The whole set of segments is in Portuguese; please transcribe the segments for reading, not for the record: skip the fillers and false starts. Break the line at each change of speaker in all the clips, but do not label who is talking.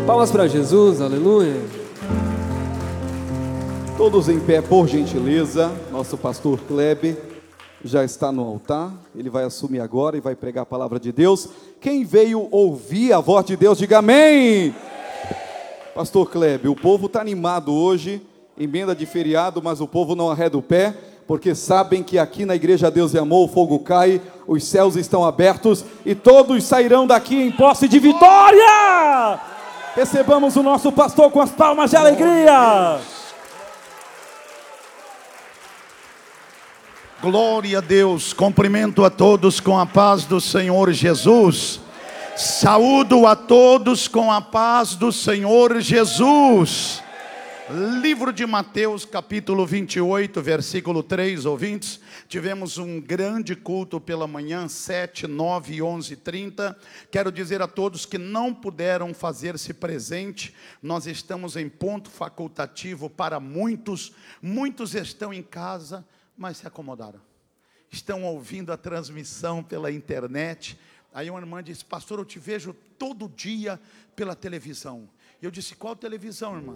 Palmas para Jesus, aleluia.
Todos em pé, por gentileza. Nosso pastor Kleber já está no altar. Ele vai assumir agora e vai pregar a palavra de Deus. Quem veio ouvir a voz de Deus, diga amém. Pastor Kleber, o povo está animado hoje, emenda de feriado, mas o povo não arreda o pé, porque sabem que aqui na Igreja Deus e Amor o fogo cai, os céus estão abertos e todos sairão daqui em posse de vitória. Recebamos o nosso pastor com as palmas de alegria.
Glória a Deus, cumprimento a todos com a paz do Senhor Jesus. Saúdo a todos com a paz do Senhor Jesus. Livro de Mateus, capítulo 28, versículo 3, ouvintes. Tivemos um grande culto pela manhã, 7, 9 e 11h30. Quero dizer a todos que não puderam fazer-se presente. Nós estamos em ponto facultativo para muitos. Muitos estão em casa, mas se acomodaram. Estão ouvindo a transmissão pela internet. Aí uma irmã disse: pastor, eu te vejo todo dia pela televisão. Eu disse: qual televisão, irmã?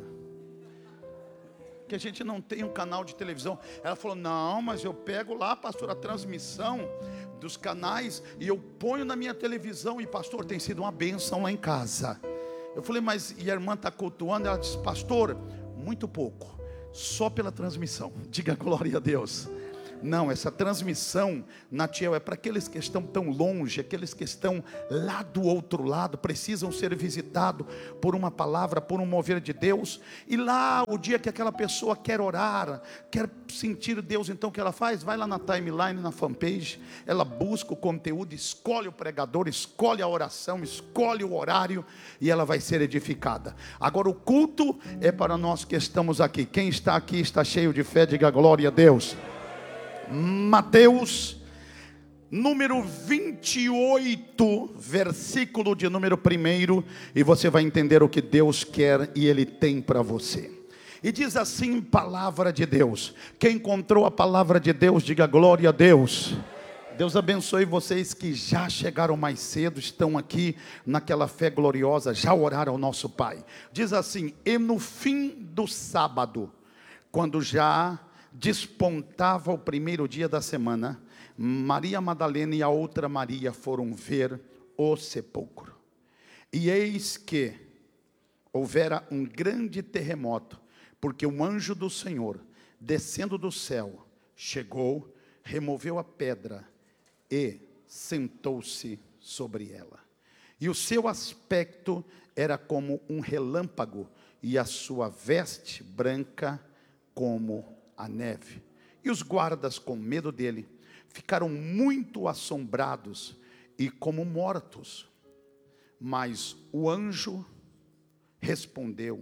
Que a gente não tem um canal de televisão. Ela falou: não, mas eu pego lá, pastor, a transmissão dos canais e eu ponho na minha televisão. E pastor, tem sido uma bênção lá em casa. Eu falei: mas e a irmã está cultuando? Ela disse: pastor, muito pouco, só pela transmissão. Diga glória a Deus. Não, essa transmissão, Natiel, é para aqueles que estão tão longe, aqueles que estão lá do outro lado, precisam ser visitados por uma palavra, por um mover de Deus. E lá, o dia que aquela pessoa quer orar, quer sentir Deus, então o que ela faz? Vai lá na timeline, na fanpage, ela busca o conteúdo, escolhe o pregador, escolhe a oração, escolhe o horário, e ela vai ser edificada. Agora o culto é para nós que estamos aqui. Quem está aqui está cheio de fé, diga glória a Deus. Mateus, número 28, versículo de número 1, e você vai entender o que Deus quer e Ele tem para você. E diz assim, palavra de Deus. Quem encontrou a palavra de Deus, diga glória a Deus. Deus abençoe vocês que já chegaram mais cedo, estão aqui naquela fé gloriosa, já oraram ao nosso Pai. Diz assim: e no fim do sábado, quando já despontava o primeiro dia da semana, Maria Madalena e a outra Maria foram ver o sepulcro. E eis que houvera um grande terremoto, porque um anjo do Senhor, descendo do céu, chegou, removeu a pedra e sentou-se sobre ela. E o seu aspecto era como um relâmpago, e a sua veste branca como a neve. E os guardas, com medo dele, ficaram muito assombrados e como mortos. Mas o anjo respondeu,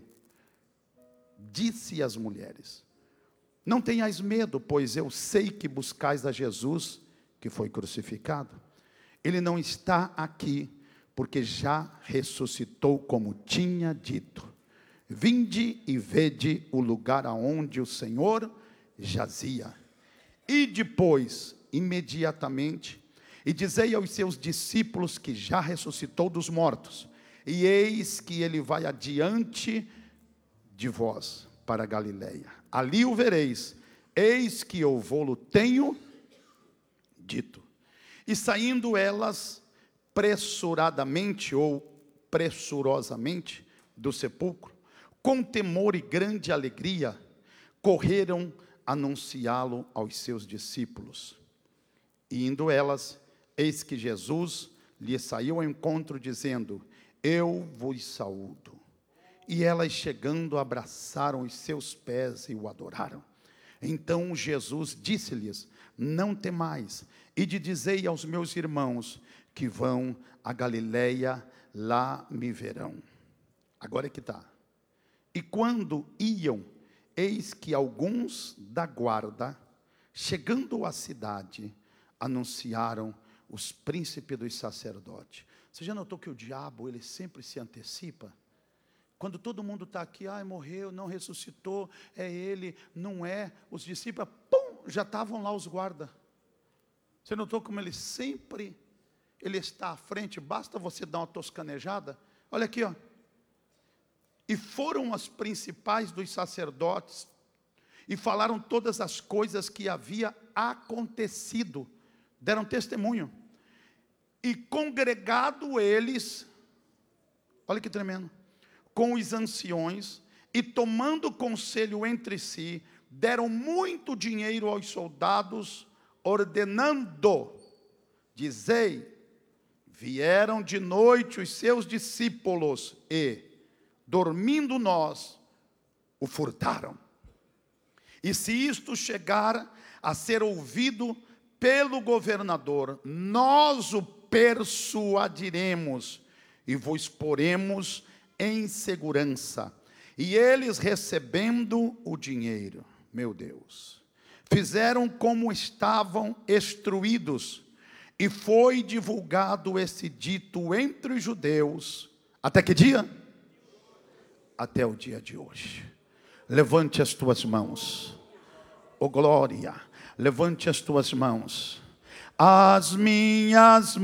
disse às mulheres: não tenhais medo, pois eu sei que buscais a Jesus que foi crucificado. Ele não está aqui, porque já ressuscitou, como tinha dito. Vinde e vede o lugar aonde o Senhor jazia. E depois, imediatamente, e dizei aos seus discípulos que já ressuscitou dos mortos, e eis que ele vai adiante de vós para Galileia. Ali o vereis, eis que eu vou-lo tenho dito. E saindo elas pressuradamente ou pressurosamente do sepulcro, com temor e grande alegria, correram anunciá-lo aos seus discípulos. E indo elas, eis que Jesus lhe saiu ao encontro, dizendo: eu vos saúdo. E elas, chegando, abraçaram os seus pés e o adoraram. Então Jesus disse-lhes: não temais, ide dizei aos meus irmãos que vão a Galileia, lá me verão. Agora é que está. E quando iam, eis que alguns da guarda, chegando à cidade, anunciaram os príncipes dos sacerdotes. Você já notou que o diabo, ele sempre se antecipa? Quando todo mundo está aqui, morreu, não ressuscitou, é ele, não é, os discípulos, já estavam lá os guardas. Você notou como ele sempre, ele está à frente, basta você dar uma toscanejada, olha aqui, E foram as principais dos sacerdotes e falaram todas as coisas que havia acontecido. Deram testemunho. E congregado eles, olha que tremendo, com os anciões, e tomando conselho entre si, deram muito dinheiro aos soldados, ordenando, dizei, vieram de noite os seus discípulos e, dormindo nós, o furtaram. E se isto chegar a ser ouvido pelo governador, nós o persuadiremos e vos poremos em segurança. E eles, recebendo o dinheiro, meu Deus, fizeram como estavam instruídos, e foi divulgado esse dito entre os judeus, até que dia? Até o dia de hoje. Levante as tuas mãos, oh glória, levante as tuas mãos. As minhas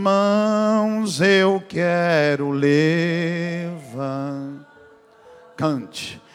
mãos eu quero levar. Cante.